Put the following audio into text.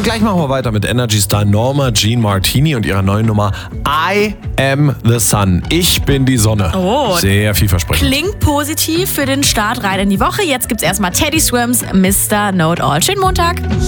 gleich machen wir weiter mit Energy Star Norma Jean Martini und ihrer neuen Nummer I Am the Sun. Ich bin die Sonne. Oh. Sehr vielversprechend. Klingt positiv für den Start rein in die Woche. Jetzt gibt's erstmal Teddy Swims, Mr. Know It All. Schönen Montag.